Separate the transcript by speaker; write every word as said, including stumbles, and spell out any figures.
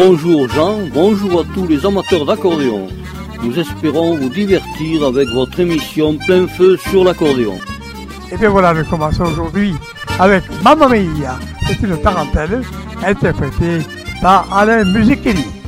Speaker 1: Bonjour Jean, bonjour à tous les amateurs d'accordéon. Nous espérons vous divertir avec votre émission Plein Feu sur l'accordéon.
Speaker 2: Et bien voilà, nous commençons aujourd'hui avec Mamma Mia. C'est une tarentelle interprétée par Alain Musicheli.